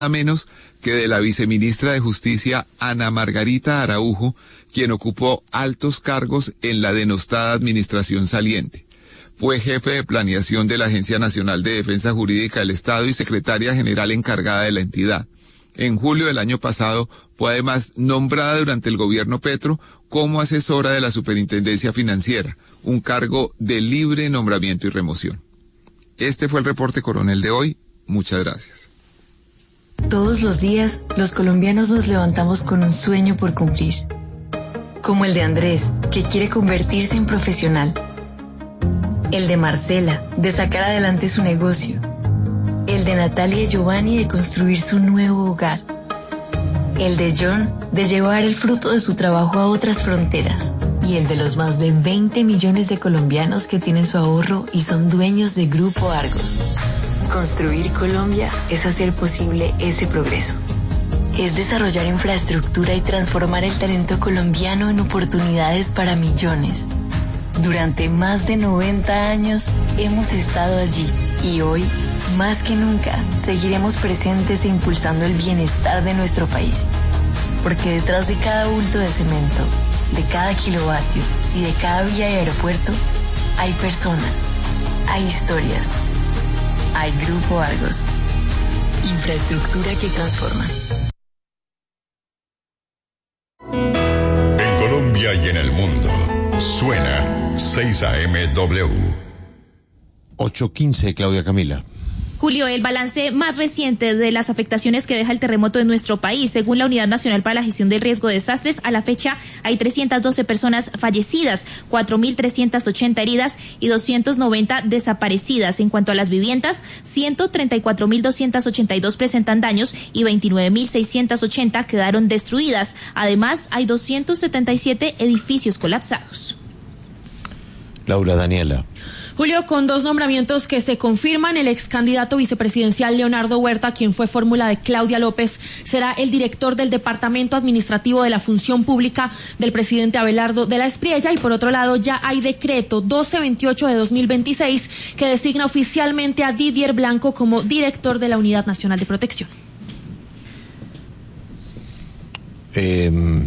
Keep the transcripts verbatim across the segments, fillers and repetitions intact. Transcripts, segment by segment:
menos que de la viceministra de Justicia Ana Margarita Araujo, quien ocupó altos cargos en la denostada administración saliente. Fue jefe de planeación de la Agencia Nacional de Defensa Jurídica del Estado y secretaria general encargada de la entidad. En julio del año pasado fue además nombrada durante el gobierno Petro como asesora de la Superintendencia Financiera, un cargo de libre nombramiento y remoción. Este fue el reporte Coronel de hoy. Muchas gracias. Todos los días, los colombianos nos levantamos con un sueño por cumplir. Como el de Andrés, que quiere convertirse en profesional. El de Marcela, de sacar adelante su negocio. El de Natalia y Giovanni, de construir su nuevo hogar. El de John, de llevar el fruto de su trabajo a otras fronteras. Y el de los más de veinte millones de colombianos que tienen su ahorro y son dueños de Grupo Argos. Construir Colombia es hacer posible ese progreso. Es desarrollar infraestructura y transformar el talento colombiano en oportunidades para millones. Durante más de noventa años hemos estado allí y hoy, más que nunca, seguiremos presentes e impulsando el bienestar de nuestro país. Porque detrás de cada bulto de cemento, de cada kilovatio y de cada vía y aeropuerto, hay personas, hay historias. Hay Grupo Argos. Infraestructura que transforma. En Colombia y en el mundo, suena seis A M W. ocho quince, Claudia Camila. Julio, el balance más reciente de las afectaciones que deja el terremoto en nuestro país. Según la Unidad Nacional para la Gestión del Riesgo de Desastres, a la fecha hay trescientas doce personas fallecidas, cuatro mil trescientas ochenta heridas y doscientas noventa desaparecidas. En cuanto a las viviendas, ciento treinta y cuatro mil doscientas ochenta y dos presentan daños y veintinueve mil seiscientas ochenta quedaron destruidas. Además, hay doscientos setenta y siete edificios colapsados. Laura Daniela. Julio, con dos nombramientos que se confirman, el ex candidato vicepresidencial Leonardo Huerta, quien fue fórmula de Claudia López, será el director del Departamento Administrativo de la Función Pública del presidente Abelardo de la Espriella, y por otro lado ya hay decreto doce veintiocho de dos mil veintiséis que designa oficialmente a Didier Blanco como director de la Unidad Nacional de Protección. Eh,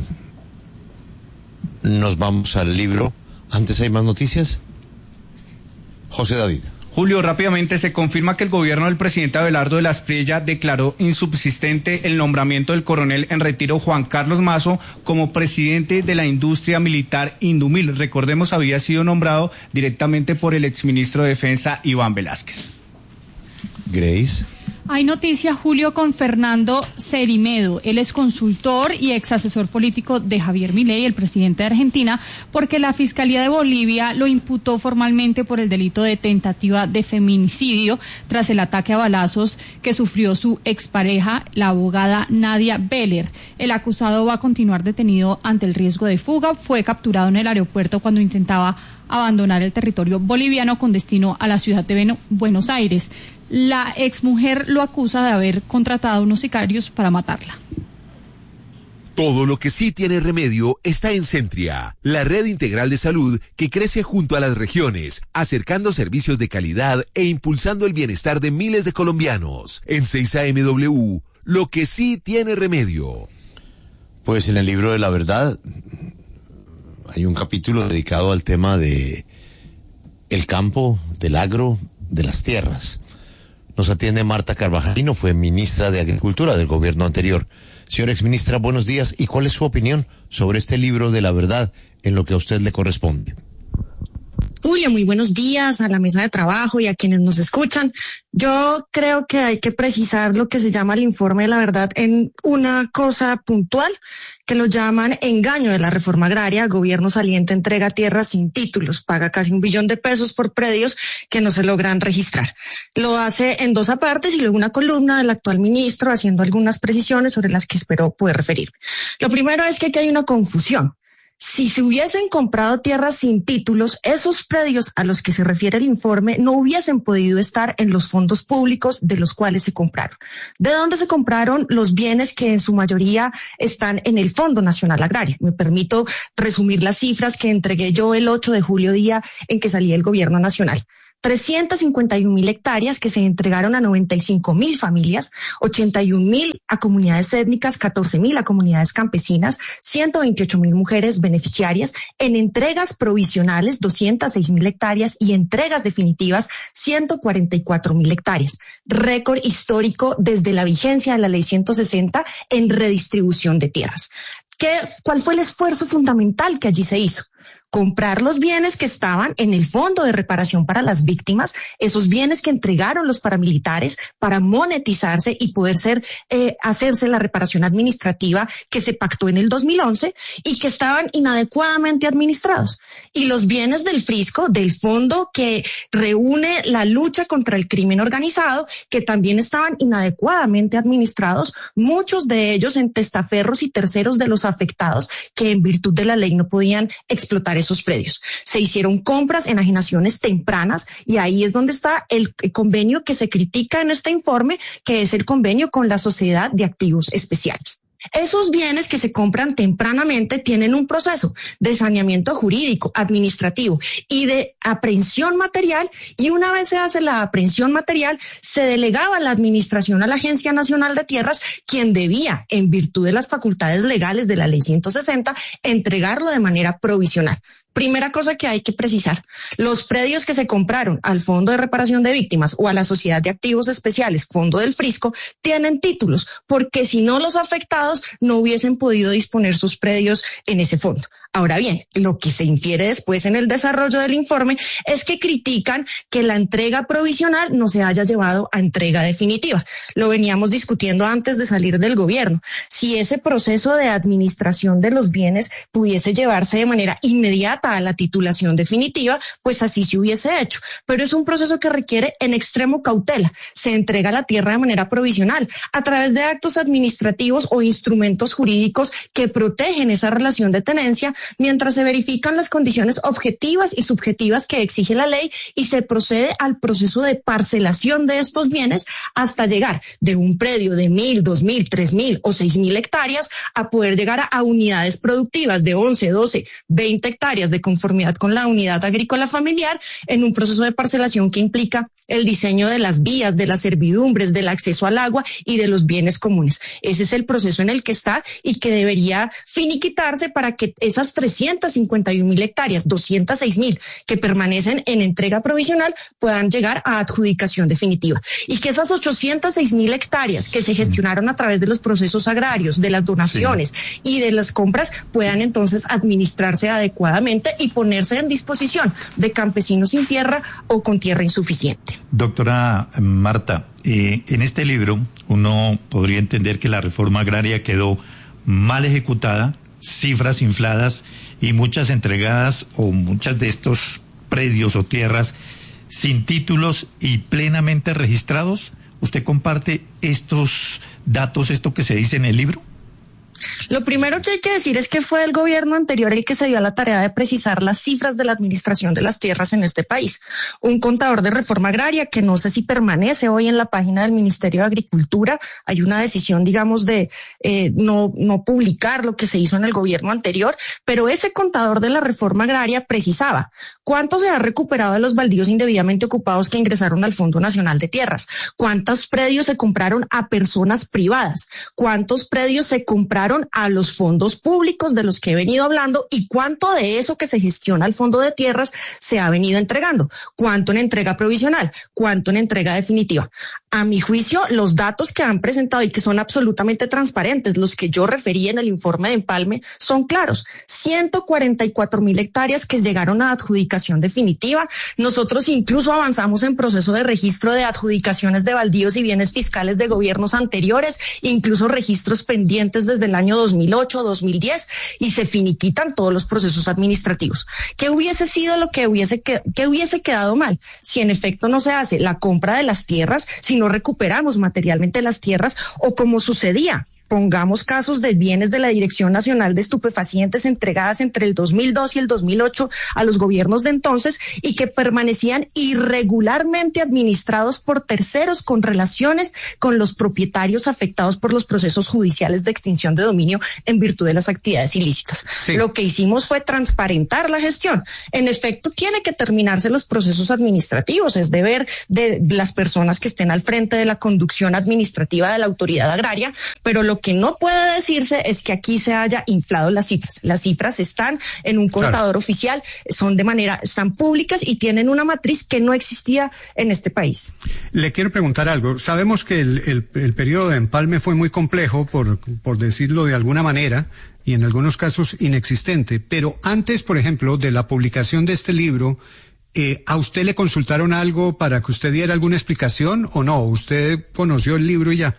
nos vamos al libro. ¿Antes hay más noticias? José David. Julio, rápidamente se confirma que el gobierno del presidente Abelardo de la Espriella declaró insubsistente el nombramiento del coronel en retiro Juan Carlos Mazo como presidente de la industria militar Indumil. Recordemos, había sido nombrado directamente por el exministro de Defensa Iván Velázquez. Grace. Hay noticia, Julio, con Fernando Cerimedo. Él es consultor y ex asesor político de Javier Milei, el presidente de Argentina, porque la Fiscalía de Bolivia lo imputó formalmente por el delito de tentativa de feminicidio tras el ataque a balazos que sufrió su expareja, la abogada Nadia Beller. El acusado va a continuar detenido ante el riesgo de fuga. Fue capturado en el aeropuerto cuando intentaba abandonar el territorio boliviano con destino a la ciudad de Buenos Aires. La exmujer lo acusa de haber contratado a unos sicarios para matarla. Todo lo que sí tiene remedio está en Centria, la red integral de salud que crece junto a las regiones, acercando servicios de calidad e impulsando el bienestar de miles de colombianos. En seis A M W, lo que sí tiene remedio. Pues en el libro de la verdad hay un capítulo dedicado al tema de el campo, del agro, de las tierras. Nos atiende Marta Carvajalino, fue ministra de Agricultura del gobierno anterior. Señora exministra, buenos días. ¿Y cuál es su opinión sobre este libro de la verdad en lo que a usted le corresponde? Julio, muy buenos días a la mesa de trabajo y a quienes nos escuchan. Yo creo que hay que precisar lo que se llama el informe de la verdad en una cosa puntual, que lo llaman engaño de la reforma agraria. El gobierno saliente entrega tierras sin títulos, paga casi un billón de pesos por predios que no se logran registrar. Lo hace en dos apartes y luego una columna del actual ministro haciendo algunas precisiones sobre las que espero poder referir. Lo primero es que aquí hay una confusión. Si se hubiesen comprado tierras sin títulos, esos predios a los que se refiere el informe no hubiesen podido estar en los fondos públicos de los cuales se compraron. ¿De dónde se compraron los bienes que en su mayoría están en el Fondo Nacional Agrario? Me permito resumir las cifras que entregué yo el ocho de julio, día en que salía el gobierno nacional. trescientas cincuenta y un mil hectáreas que se entregaron a noventa y cinco mil familias, ochenta y un mil a comunidades étnicas, catorce mil a comunidades campesinas, ciento veintiocho mil mujeres beneficiarias, en entregas provisionales doscientas seis mil hectáreas y entregas definitivas ciento cuarenta y cuatro mil hectáreas. Récord histórico desde la vigencia de la ley ciento sesenta en redistribución de tierras. ¿Qué, ¿Cuál fue el esfuerzo fundamental que allí se hizo? Comprar los bienes que estaban en el Fondo de Reparación para las Víctimas, esos bienes que entregaron los paramilitares para monetizarse y poder ser, eh, hacerse la reparación administrativa que se pactó en el dos mil once y que estaban inadecuadamente administrados. Y los bienes del Frisco, del fondo que reúne la lucha contra el crimen organizado, que también estaban inadecuadamente administrados, muchos de ellos en testaferros y terceros de los afectados que en virtud de la ley no podían explotar esos predios. Se hicieron compras, enajenaciones tempranas y ahí es donde está el convenio que se critica en este informe, que es el convenio con la Sociedad de Activos Especiales. Esos bienes que se compran tempranamente tienen un proceso de saneamiento jurídico, administrativo y de aprehensión material, y una vez se hace la aprehensión material, se delegaba la administración a la Agencia Nacional de Tierras, quien debía, en virtud de las facultades legales de la Ley ciento sesenta, entregarlo de manera provisional. Primera cosa que hay que precisar, los predios que se compraron al Fondo de Reparación de Víctimas o a la Sociedad de Activos Especiales, Fondo del Frisco, tienen títulos, porque si no, los afectados no hubiesen podido disponer sus predios en ese fondo. Ahora bien, lo que se infiere después en el desarrollo del informe es que critican que la entrega provisional no se haya llevado a entrega definitiva. Lo veníamos discutiendo antes de salir del gobierno. Si ese proceso de administración de los bienes pudiese llevarse de manera inmediata a la titulación definitiva, pues así se hubiese hecho. Pero es un proceso que requiere en extremo cautela. Se entrega la tierra de manera provisional a través de actos administrativos o instrumentos jurídicos que protegen esa relación de tenencia, mientras se verifican las condiciones objetivas y subjetivas que exige la ley y se procede al proceso de parcelación de estos bienes hasta llegar de un predio de mil, dos mil, tres mil o seis mil hectáreas a poder llegar a, a unidades productivas de once, doce, veinte hectáreas de conformidad con la unidad agrícola familiar en un proceso de parcelación que implica el diseño de las vías, de las servidumbres, del acceso al agua y de los bienes comunes. Ese es el proceso en el que está y que debería finiquitarse para que esas trescientas cincuenta y un mil hectáreas, doscientas seis mil que permanecen en entrega provisional puedan llegar a adjudicación definitiva y que esas ochocientas seis mil hectáreas que se gestionaron a través de los procesos agrarios, de las donaciones sí. y de las compras puedan entonces administrarse adecuadamente y ponerse en disposición de campesinos sin tierra o con tierra insuficiente. Doctora Marta, eh, en este libro uno podría entender que la reforma agraria quedó mal ejecutada, cifras infladas y muchas entregadas o muchas de estos predios o tierras sin títulos y plenamente registrados. ¿Usted comparte estos datos, esto que se dice en el libro? Lo primero que hay que decir es que fue el gobierno anterior el que se dio a la tarea de precisar las cifras de la administración de las tierras en este país. Un contador de reforma agraria que no sé si permanece hoy en la página del Ministerio de Agricultura. Hay una decisión, digamos, de eh, no, no publicar lo que se hizo en el gobierno anterior, pero ese contador de la reforma agraria precisaba cuánto se ha recuperado de los baldíos indebidamente ocupados que ingresaron al Fondo Nacional de Tierras, cuántos predios se compraron a personas privadas, cuántos predios se compraron a los fondos públicos de los que he venido hablando y cuánto de eso que se gestiona al Fondo de Tierras se ha venido entregando, cuánto en entrega provisional, cuánto en entrega definitiva. A mi juicio, los datos que han presentado y que son absolutamente transparentes, los que yo referí en el informe de Empalme, son claros. ciento cuarenta y cuatro mil hectáreas que llegaron a adjudicación definitiva. Nosotros incluso avanzamos en proceso de registro de adjudicaciones de baldíos y bienes fiscales de gobiernos anteriores, incluso registros pendientes desde el año dos mil ocho, dos mil diez, y se finiquitan todos los procesos administrativos. ¿Qué hubiese sido lo que hubiese, que, que hubiese quedado mal? Si en efecto no se hace la compra de las tierras, si no recuperamos materialmente las tierras, o como sucedía pongamos casos de bienes de la Dirección Nacional de Estupefacientes entregadas entre el dos mil dos y el dos mil ocho a los gobiernos de entonces y que permanecían irregularmente administrados por terceros con relaciones con los propietarios afectados por los procesos judiciales de extinción de dominio en virtud de las actividades ilícitas. Sí. Lo que hicimos fue transparentar la gestión. En efecto, tiene que terminarse los procesos administrativos, es deber de las personas que estén al frente de la conducción administrativa de la autoridad agraria, pero lo que no puede decirse es que aquí se haya inflado las cifras. Las cifras están en un contador claro. oficial, son de manera, están públicas y tienen una matriz que no existía en este país. Le quiero preguntar algo. Sabemos que el, el, el periodo de empalme fue muy complejo, por, por decirlo de alguna manera, y en algunos casos inexistente, pero antes, por ejemplo, de la publicación de este libro, eh, ¿a usted le consultaron algo para que usted diera alguna explicación o no? ¿Usted conoció el libro y ya?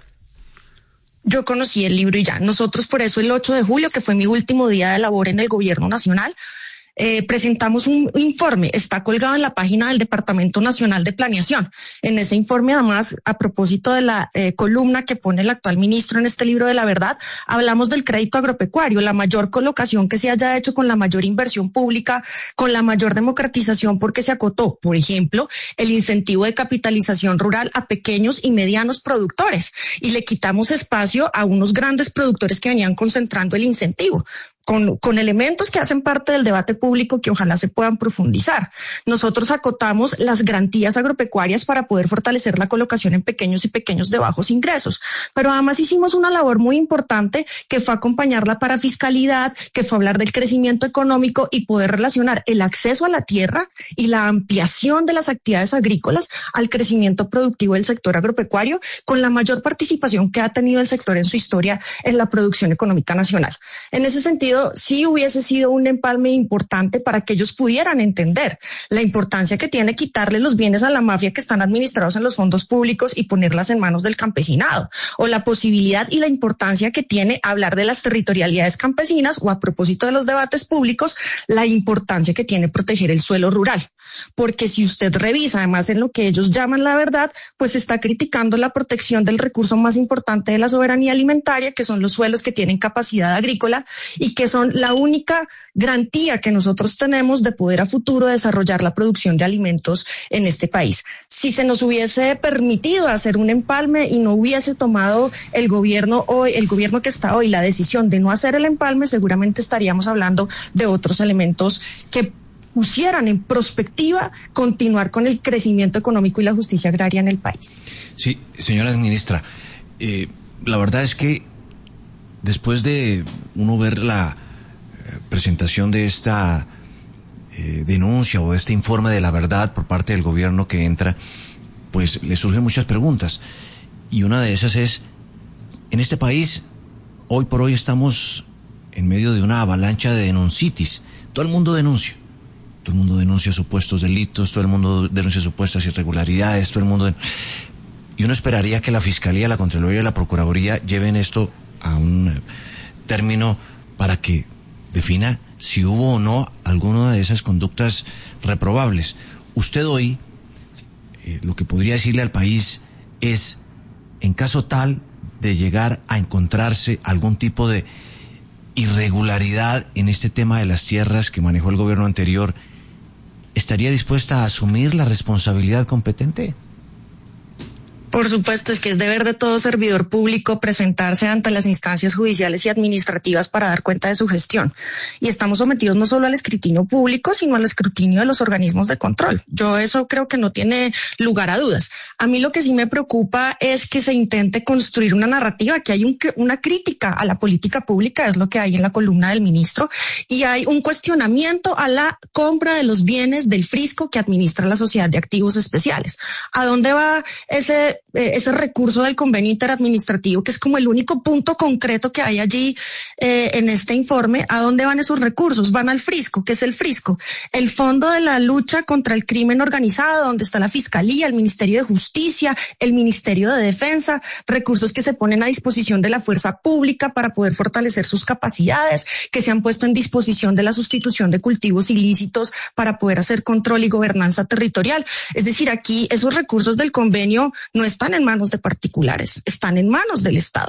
Yo conocí el libro y ya. Nosotros por eso el ocho de julio, que fue mi último día de labor en el gobierno nacional, Eh, presentamos un informe, está colgado en la página del Departamento Nacional de Planeación. En ese informe, además, a propósito de la eh, columna que pone el actual ministro en este libro de la verdad, hablamos del crédito agropecuario, la mayor colocación que se haya hecho con la mayor inversión pública, con la mayor democratización, porque se acotó, por ejemplo, el incentivo de capitalización rural a pequeños y medianos productores y le quitamos espacio a unos grandes productores que venían concentrando el incentivo. Con, con elementos que hacen parte del debate público que ojalá se puedan profundizar. Nosotros acotamos las garantías agropecuarias para poder fortalecer la colocación en pequeños y pequeños de bajos ingresos, pero además hicimos una labor muy importante que fue acompañar la parafiscalidad, que fue hablar del crecimiento económico y poder relacionar el acceso a la tierra y la ampliación de las actividades agrícolas al crecimiento productivo del sector agropecuario con la mayor participación que ha tenido el sector en su historia en la producción económica nacional. En ese sentido, sí hubiese sido un empalme importante para que ellos pudieran entender la importancia que tiene quitarle los bienes a la mafia que están administrados en los fondos públicos y ponerlas en manos del campesinado, o la posibilidad y la importancia que tiene hablar de las territorialidades campesinas, o a propósito de los debates públicos, la importancia que tiene proteger el suelo rural. Porque si usted revisa, además en lo que ellos llaman la verdad, pues está criticando la protección del recurso más importante de la soberanía alimentaria, que son los suelos que tienen capacidad agrícola y que son la única garantía que nosotros tenemos de poder a futuro desarrollar la producción de alimentos en este país. Si se nos hubiese permitido hacer un empalme y no hubiese tomado el gobierno hoy, el gobierno que está hoy, la decisión de no hacer el empalme, seguramente estaríamos hablando de otros elementos que pusieran en perspectiva continuar con el crecimiento económico y la justicia agraria en el país. Sí, señora ministra, eh, la verdad es que después de uno ver la eh, presentación de esta eh, denuncia o de este informe de la verdad por parte del gobierno que entra, pues le surgen muchas preguntas. Y una de esas es, en este país, hoy por hoy estamos en medio de una avalancha de denuncitis. Todo el mundo denuncia. Todo el mundo denuncia supuestos delitos, todo el mundo denuncia supuestas irregularidades, todo el mundo... Den... Y uno esperaría que la Fiscalía, la Contraloría y la Procuraduría lleven esto a un término para que defina si hubo o no alguna de esas conductas reprobables. Usted hoy, eh, lo que podría decirle al país es, en caso tal de llegar a encontrarse algún tipo de irregularidad en este tema de las tierras que manejó el gobierno anterior, ¿estaría dispuesta a asumir la responsabilidad competente? Por supuesto, es que es deber de todo servidor público presentarse ante las instancias judiciales y administrativas para dar cuenta de su gestión. Y estamos sometidos no solo al escrutinio público, sino al escrutinio de los organismos de control. Yo eso creo que no tiene lugar a dudas. A mí lo que sí me preocupa es que se intente construir una narrativa, que hay un, una crítica a la política pública, es lo que hay en la columna del ministro, y hay un cuestionamiento a la compra de los bienes del Frisco que administra la Sociedad de Activos Especiales. ¿A dónde va ese ese recurso del convenio interadministrativo, que es como el único punto concreto que hay allí eh, en este informe? ¿A dónde van esos recursos? Van al Frisco. ¿Qué es el Frisco? El Fondo de la Lucha contra el Crimen Organizado, donde está la Fiscalía, el Ministerio de Justicia, el Ministerio de Defensa, recursos que se ponen a disposición de la fuerza pública para poder fortalecer sus capacidades, que se han puesto en disposición de la sustitución de cultivos ilícitos para poder hacer control y gobernanza territorial. Es decir, aquí esos recursos del convenio no están en manos de particulares, están en manos del Estado.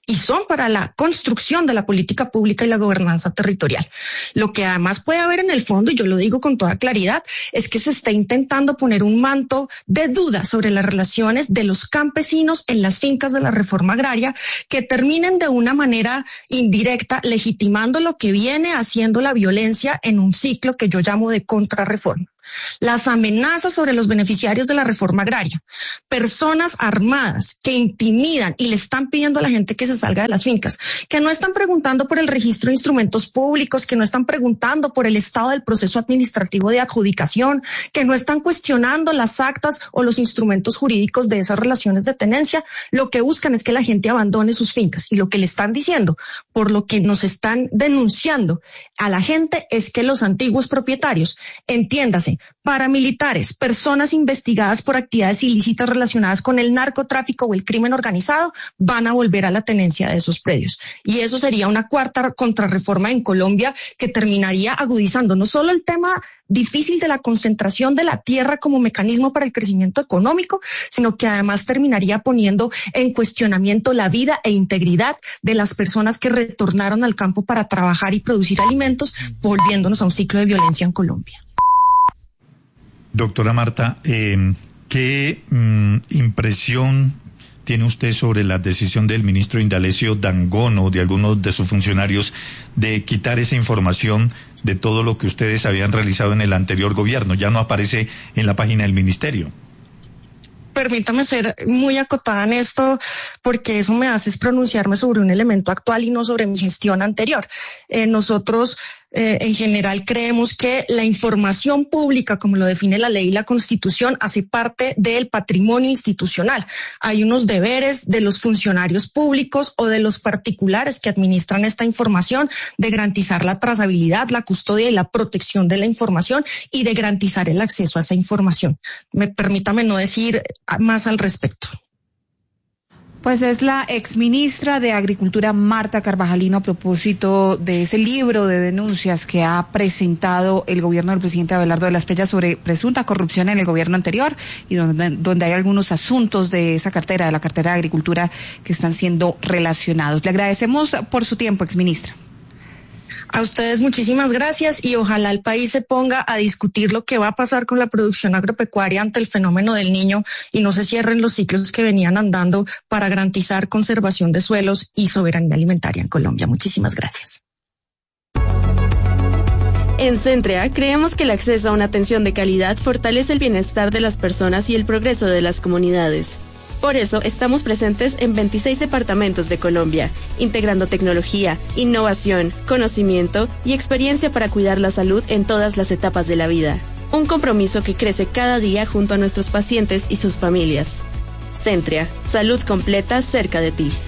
y son para la construcción de la política pública y la gobernanza territorial. Lo que además puede haber en el fondo, y yo lo digo con toda claridad, es que se está intentando poner un manto de duda sobre las relaciones de los campesinos en las fincas de la reforma agraria, que terminen de una manera indirecta legitimando lo que viene haciendo la violencia en un ciclo que yo llamo de contrarreforma. Las amenazas sobre los beneficiarios de la reforma agraria, personas armadas que intimidan y le están pidiendo a la gente que se salga de las fincas, que no están preguntando por el registro de instrumentos públicos, que no están preguntando por el estado del proceso administrativo de adjudicación, que no están cuestionando las actas o los instrumentos jurídicos de esas relaciones de tenencia. Lo que buscan es que la gente abandone sus fincas, y lo que le están diciendo, por lo que nos están denunciando a la gente, es que los antiguos propietarios, entiéndase, paramilitares, personas investigadas por actividades ilícitas relacionadas con el narcotráfico o el crimen organizado, van a volver a la tenencia de esos predios. Y eso sería una cuarta contrarreforma en Colombia que terminaría agudizando no solo el tema difícil de la concentración de la tierra como mecanismo para el crecimiento económico, sino que además terminaría poniendo en cuestionamiento la vida e integridad de las personas que retornaron al campo para trabajar y producir alimentos, volviéndonos a un ciclo de violencia en Colombia. Doctora Marta, eh, ¿qué mm, impresión tiene usted sobre la decisión del ministro Indalecio Dangond o de algunos de sus funcionarios de quitar esa información de todo lo que ustedes habían realizado en el anterior gobierno? Ya no aparece en la página del ministerio. Permítame ser muy acotada en esto, porque eso me hace es pronunciarme sobre un elemento actual y no sobre mi gestión anterior. Eh, nosotros eh, en general creemos que la información pública, como lo define la ley y la Constitución, hace parte del patrimonio institucional. Hay unos deberes de los funcionarios públicos o de los particulares que administran esta información de garantizar la trazabilidad, la custodia y la protección de la información y de garantizar el acceso a esa información. Me permítame no decir más al respecto. Pues es la exministra de Agricultura, Marta Carvajalino, a propósito de ese libro de denuncias que ha presentado el gobierno del presidente Abelardo de la Espriella sobre presunta corrupción en el gobierno anterior, y donde, donde hay algunos asuntos de esa cartera, de la cartera de Agricultura, que están siendo relacionados. Le agradecemos por su tiempo, exministra. A ustedes muchísimas gracias, y ojalá el país se ponga a discutir lo que va a pasar con la producción agropecuaria ante el fenómeno del Niño y no se cierren los ciclos que venían andando para garantizar conservación de suelos y soberanía alimentaria en Colombia. Muchísimas gracias. En Centrea creemos que el acceso a una atención de calidad fortalece el bienestar de las personas y el progreso de las comunidades. Por eso estamos presentes en veintiséis departamentos de Colombia, integrando tecnología, innovación, conocimiento y experiencia para cuidar la salud en todas las etapas de la vida. Un compromiso que crece cada día junto a nuestros pacientes y sus familias. Centrea, salud completa cerca de ti.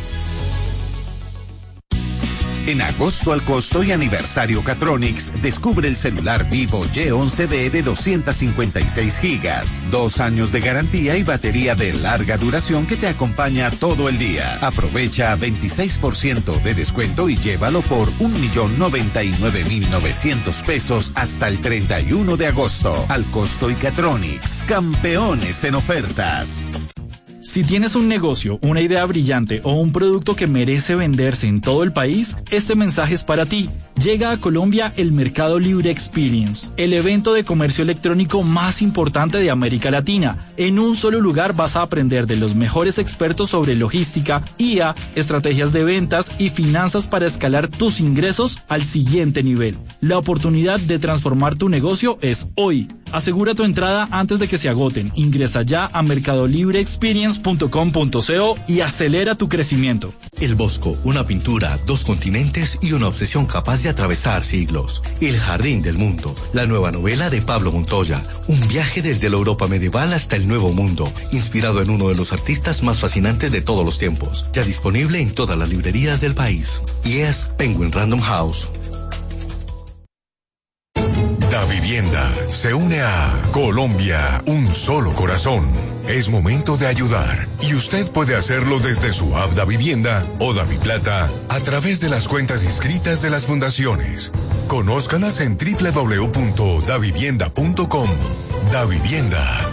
En agosto al costo y aniversario Catronics, descubre el celular Vivo Y once D de doscientos cincuenta y seis gigas, dos años de garantía y batería de larga duración que te acompaña todo el día. Aprovecha veintiséis por ciento de descuento y llévalo por un millón noventa y nueve mil novecientos pesos hasta el treinta y uno de agosto. Al costo y Catronics, campeones en ofertas. Si tienes un negocio, una idea brillante o un producto que merece venderse en todo el país, este mensaje es para ti. Llega a Colombia el Mercado Libre Experience, el evento de comercio electrónico más importante de América Latina. En un solo lugar vas a aprender de los mejores expertos sobre logística, I A, estrategias de ventas y finanzas para escalar tus ingresos al siguiente nivel. La oportunidad de transformar tu negocio es hoy. Asegura tu entrada antes de que se agoten. Ingresa ya a mercado libre experience punto com punto co y acelera tu crecimiento. El Bosco, una pintura, dos continentes y una obsesión capaz de atravesar siglos. El Jardín del Mundo, la nueva novela de Pablo Montoya. Un viaje desde la Europa medieval hasta el Nuevo Mundo, inspirado en uno de los artistas más fascinantes de todos los tiempos. Ya disponible en todas las librerías del país. Y es Penguin Random House. Da Vivienda se une a Colombia, un solo corazón. Es momento de ayudar y usted puede hacerlo desde su app Da Vivienda o Da Mi Plata a través de las cuentas inscritas de las fundaciones. Conózcalas en doble u doble u doble u punto da vivienda punto com. Da Vivienda,